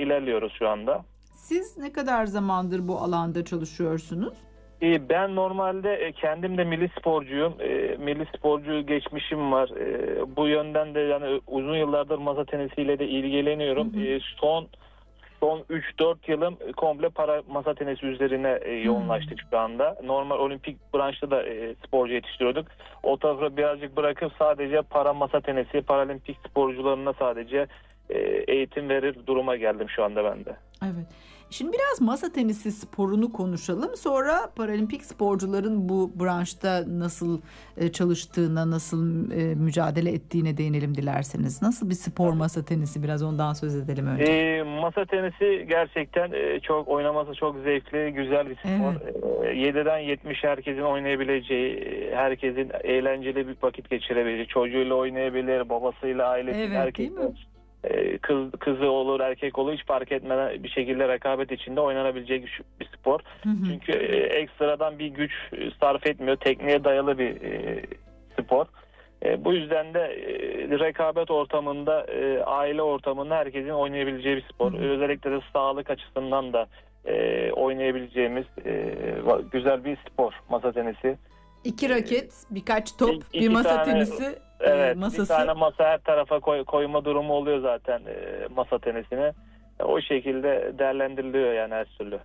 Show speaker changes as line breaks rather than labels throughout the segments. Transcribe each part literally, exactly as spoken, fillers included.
ilerliyoruz şu anda.
Siz ne kadar zamandır bu alanda çalışıyorsunuz?
E, Ben normalde e, kendim de milli sporcuyum. E, milli sporcu geçmişim var. E, bu yönden de yani uzun yıllardır masa tenisiyle de ilgileniyorum.
Hı hı.
E, son son üç dört yılım komple para masa tenisi üzerine e, yoğunlaştık şu anda. Normal olimpik branşta da e, sporcu yetiştiriyorduk. O tarafı birazcık bırakıp sadece para masa tenisi, paralimpik sporcularına sadece e, eğitim verir duruma geldim şu anda ben de.
Evet. Şimdi biraz masa tenisi sporunu konuşalım. Sonra paralimpik sporcuların bu branşta nasıl e, çalıştığına, nasıl e, mücadele ettiğine değinelim dilerseniz. Nasıl bir spor masa tenisi? Biraz ondan söz edelim önce.
E, masa tenisi gerçekten e, çok oynaması çok zevkli, güzel bir spor.
Evet.
E, yediden yetmişe herkesin oynayabileceği, e, herkesin eğlenceli bir vakit geçirebileceği, çocuğuyla oynayabilir, babasıyla, ailesiyle,
Evet, değil
herkesle.
mi?
Kız, kızı olur erkek olur hiç fark etmeden bir şekilde rekabet içinde oynanabilecek bir spor.
Hı hı.
Çünkü e, ekstradan bir güç sarf etmiyor. Tekniğe dayalı bir e, spor. E, bu yüzden de e, rekabet ortamında, e, aile ortamında herkesin oynayabileceği bir spor.
Hı hı.
Özellikle de sağlık açısından da e, oynayabileceğimiz e, güzel bir spor masa tenisi.
İki raket, birkaç top,
İki
bir masa
tane,
tenisi
evet,
e, masası.
bir tane masa her tarafa koy, koyma durumu oluyor zaten e, masa tenisine. E, o şekilde değerlendiriliyor yani her türlü.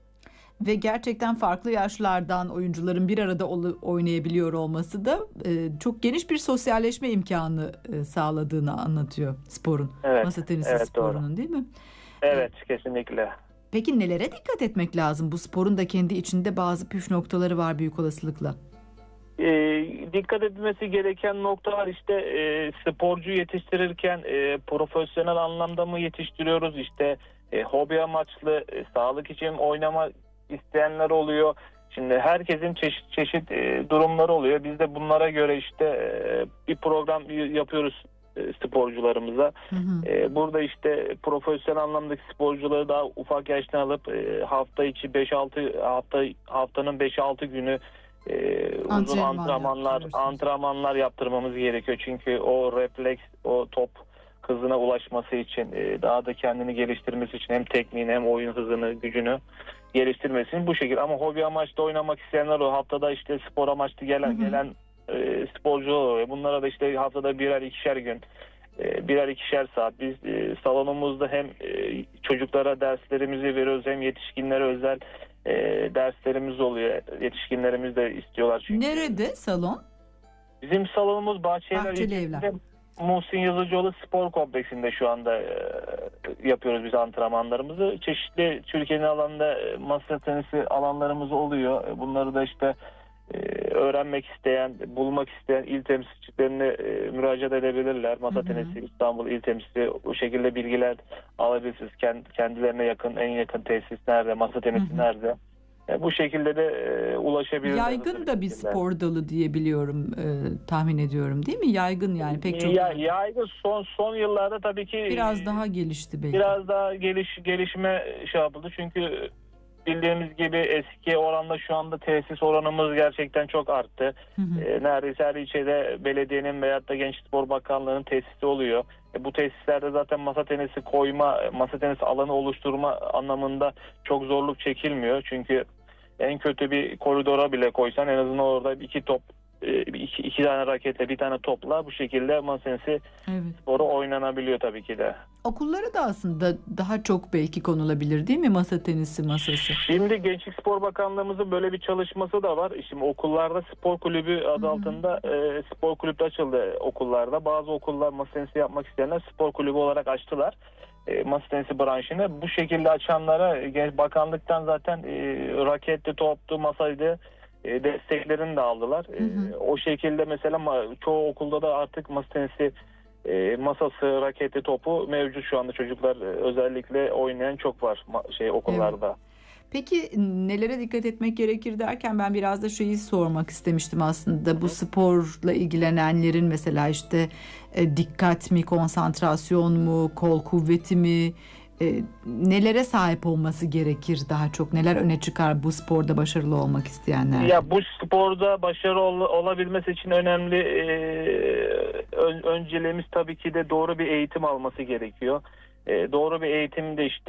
Ve gerçekten farklı yaşlardan oyuncuların bir arada ol- oynayabiliyor olması da e, çok geniş bir sosyalleşme imkanı e, sağladığını anlatıyor sporun.
Evet,
Masa tenisi
evet,
sporunun
doğru.
değil mi?
Evet, kesinlikle.
Peki nelere dikkat etmek lazım? Bu sporun da kendi içinde bazı püf noktaları var büyük olasılıkla.
E, dikkat edilmesi gereken noktalar işte e, sporcu yetiştirirken e, profesyonel anlamda mı yetiştiriyoruz? İşte e, hobi amaçlı, e, sağlık için oynama isteyenler oluyor. Şimdi herkesin çeşit çeşit e, durumları oluyor. Biz de bunlara göre işte e, bir program yapıyoruz e, sporcularımıza.
Hı hı.
E, burada işte profesyonel anlamdaki sporcuları daha ufak yaştan alıp e, hafta içi beş altı hafta haftanın beş altı günü e, uzun
Antrenman
antrenmanlar
yaptırıyorsunuz.
antrenmanlar yaptırmamız gerekiyor. Çünkü o refleks, o top hızına ulaşması için, e, daha da kendini geliştirmesi için hem tekniğini hem oyun hızını, gücünü geliştirmesini bu şekilde. Ama hobi amaçlı oynamak isteyenler o haftada işte spor amaçlı gelen
Hı hı.
gelen e, sporcular oluyor. Bunlara da işte haftada birer ikişer gün, e, birer ikişer saat biz e, salonumuzda hem e, çocuklara derslerimizi veriyoruz hem yetişkinlere özel e, derslerimiz oluyor. Yetişkinlerimiz de istiyorlar çünkü.
Nerede salon?
Bizim salonumuz Bahçelievler
Bahçeli
ilçesinde
Evler.
Muhsin Yazıcıoğlu Spor Kompleksinde şu anda e, yapıyoruz biz antrenmanlarımızı. Çeşitli Türkiye'nin alanında e, masa tenisi alanlarımız oluyor. E, bunları da işte e, öğrenmek isteyen, bulmak isteyen il temsilcilerine e, müracaat edebilirler. Masa
Hı hı.
tenisi İstanbul il temsilcisi o şekilde bilgiler alabilirsiniz. Kend- Kendilerine yakın, en yakın tesis nerede, masa tenisi
Hı hı.
nerede? E, bu şekilde de e, ulaşabilirler.
Yaygın da bir
şekilde.
spor dalı diye biliyorum, e, tahmin ediyorum değil mi? Yaygın yani pek çok
Ya,
yerde.
yaygın son son yıllarda tabii ki
Biraz daha gelişti belki.
biraz daha geliş gelişme şey yapıldı. Çünkü bildiğimiz gibi eski oranla şu anda tesis oranımız gerçekten çok arttı.
Hı hı.
E, neredeyse her ilçede belediyenin veyahut da Gençlik Spor Bakanlığı'nın tesisi oluyor. E, bu tesislerde zaten masa tenisi koyma, masa tenisi alanı oluşturma anlamında çok zorluk çekilmiyor. Çünkü en kötü bir koridora bile koysan en azından orada iki top, e, iki, iki tane raketle bir tane topla bu şekilde masa tenisi
Evet.
sporu oynanabiliyor tabii ki de.
Okullara da aslında daha çok belki konulabilir değil mi masa tenisi masası?
Şimdi Gençlik Spor Bakanlığımızın böyle bir çalışması da var. Şimdi okullarda spor kulübü adı
Hı hı.
altında e, spor kulüpleri açıldı okullarda. Bazı okullar masa tenisi yapmak isteyenler spor kulübü olarak açtılar. E, masa tenisi branşını. Bu şekilde açanlara e, bakanlıktan zaten e, raketli, toplu, masaydı e, desteklerini de aldılar. E,
Hı hı.
o şekilde mesela ma- çoğu okulda da artık masa tenisi e, masası, raketi, topu mevcut şu anda çocuklar e, özellikle oynayan çok var ma- şey okullarda.
Peki nelere dikkat etmek gerekir derken ben biraz da şeyi sormak istemiştim aslında. Bu sporla ilgilenenlerin mesela işte e, dikkat mi, konsantrasyon mu, kol kuvveti mi, e, nelere sahip olması gerekir daha çok? Neler öne çıkar bu sporda başarılı olmak isteyenler?
Ya bu sporda başarılı ol- olabilmesi için önemli e, ön- önceliğimiz tabii ki de doğru bir eğitim alması gerekiyor. E, doğru bir eğitim de işte